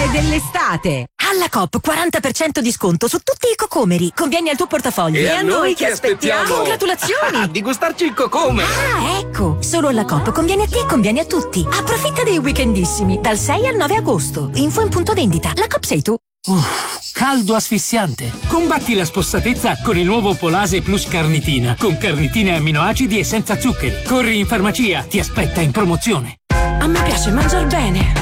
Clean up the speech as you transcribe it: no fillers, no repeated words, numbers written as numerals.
dell'estate. Alla Coop 40% di sconto su tutti i cocomeri. Conviene al tuo portafoglio. E a noi che aspettiamo? Congratulazioni! Di gustarci il cocome. Ah, ecco. Solo alla Coop conviene a te e conviene a tutti. Approfitta dei weekendissimi dal 6 al 9 agosto. Info in punto vendita. La Coop sei tu. Caldo asfissiante. Combatti la spossatezza con il nuovo Polase Plus Carnitina, con carnitine e amminoacidi e senza zuccheri. Corri in farmacia, ti aspetta in promozione. A me piace mangiar bene.